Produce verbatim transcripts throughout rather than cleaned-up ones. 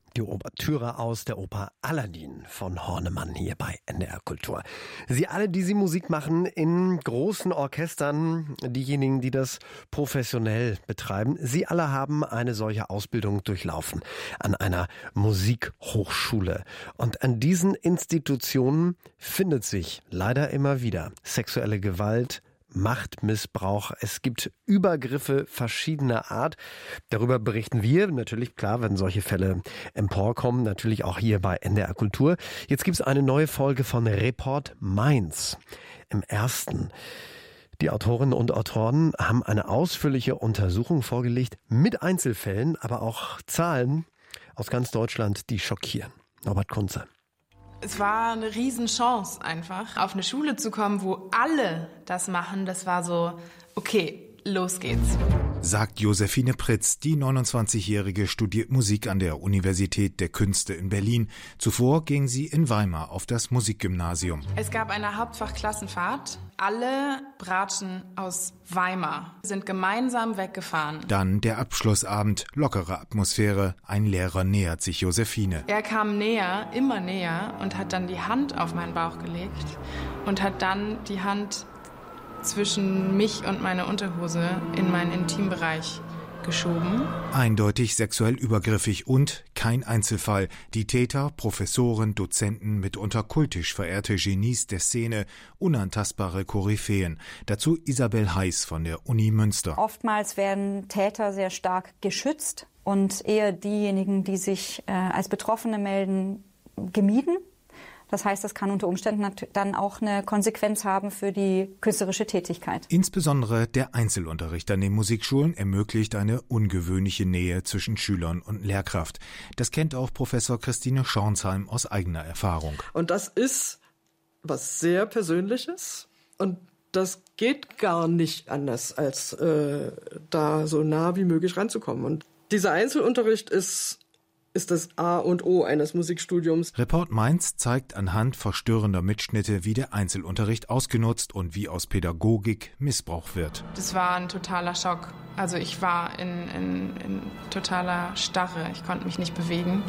Die Ouvertüre aus der Oper Aladdin von Hornemann hier bei N D R Kultur. Sie alle, die Sie Musik machen in großen Orchestern, diejenigen, die das professionell betreiben, Sie alle haben eine solche Ausbildung durchlaufen an einer Musikhochschule. Und an diesen Institutionen findet sich leider immer wieder sexuelle Gewalt, Machtmissbrauch. Es gibt Übergriffe verschiedener Art. Darüber berichten wir natürlich, klar, wenn solche Fälle emporkommen, natürlich auch hier bei N D R Kultur. Jetzt gibt es eine neue Folge von Report Mainz. Im ersten. Die Autorinnen und Autoren haben eine ausführliche Untersuchung vorgelegt mit Einzelfällen, aber auch Zahlen aus ganz Deutschland, die schockieren. Norbert Kunze. Es war eine Riesenchance einfach, auf eine Schule zu kommen, wo alle das machen. Das war so, okay, los geht's. Sagt Josephine Pritz. Die neunundzwanzigjährige studiert Musik an der Universität der Künste in Berlin. Zuvor ging sie in Weimar auf das Musikgymnasium. Es gab eine Hauptfachklassenfahrt. Alle Bratschen aus Weimar sind gemeinsam weggefahren. Dann der Abschlussabend, lockere Atmosphäre. Ein Lehrer nähert sich Josephine. Er kam näher, immer näher und hat dann die Hand auf meinen Bauch gelegt und hat dann die Hand zwischen mich und meine Unterhose in meinen Intimbereich geschoben. Eindeutig sexuell übergriffig und kein Einzelfall. Die Täter, Professoren, Dozenten, mitunter kultisch verehrte Genies der Szene, unantastbare Koryphäen. Dazu Isabel Heiß von der Uni Münster. Oftmals werden Täter sehr stark geschützt und eher diejenigen, die sich äh, als Betroffene melden, gemieden. Das heißt, das kann unter Umständen dann auch eine Konsequenz haben für die künstlerische Tätigkeit. Insbesondere der Einzelunterricht an den Musikschulen ermöglicht eine ungewöhnliche Nähe zwischen Schülern und Lehrkraft. Das kennt auch Professor Christine Schornsheim aus eigener Erfahrung. Und das ist was sehr Persönliches und das geht gar nicht anders, als äh, da so nah wie möglich ranzukommen. Und dieser Einzelunterricht ist ist das A und O eines Musikstudiums. Report Mainz zeigt anhand verstörender Mitschnitte, wie der Einzelunterricht ausgenutzt und wie aus Pädagogik Missbrauch wird. Das war ein totaler Schock. Also ich war in, in, in totaler Starre. Ich konnte mich nicht bewegen.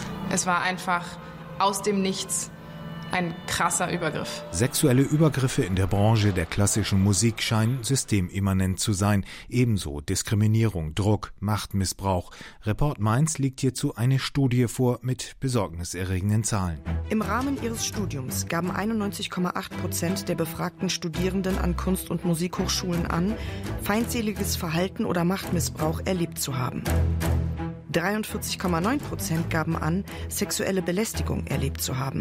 Es war einfach aus dem Nichts ein krasser Übergriff. Sexuelle Übergriffe in der Branche der klassischen Musik scheinen systemimmanent zu sein. Ebenso Diskriminierung, Druck, Machtmissbrauch. Report Mainz liegt hierzu eine Studie vor mit besorgniserregenden Zahlen. Im Rahmen ihres Studiums gaben einundneunzig Komma acht Prozent der befragten Studierenden an Kunst- und Musikhochschulen an, feindseliges Verhalten oder Machtmissbrauch erlebt zu haben. dreiundvierzig Komma neun Prozent gaben an, sexuelle Belästigung erlebt zu haben.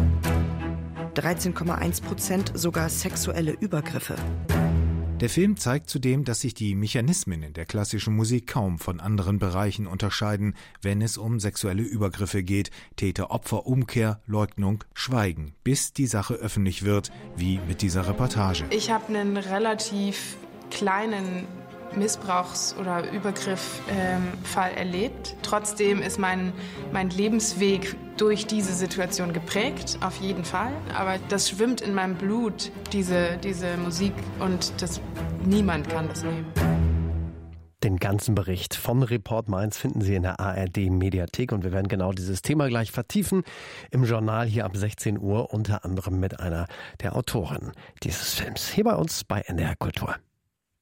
dreizehn Komma eins Prozent sogar sexuelle Übergriffe. Der Film zeigt zudem, dass sich die Mechanismen in der klassischen Musik kaum von anderen Bereichen unterscheiden, wenn es um sexuelle Übergriffe geht. Täter-Opfer-Umkehr, Leugnung, Schweigen, bis die Sache öffentlich wird, wie mit dieser Reportage. Ich habe einen relativ kleinen Missbrauchs- oder Übergriff-Fall ähm, erlebt. Trotzdem ist mein, mein Lebensweg durch diese Situation geprägt, auf jeden Fall. Aber das schwimmt in meinem Blut, diese, diese Musik, und das, niemand kann das nehmen. Den ganzen Bericht von Report Mainz finden Sie in der A R D-Mediathek und wir werden genau dieses Thema gleich vertiefen im Journal hier ab sechzehn Uhr, unter anderem mit einer der Autoren dieses Films. Hier bei uns bei N D R Kultur.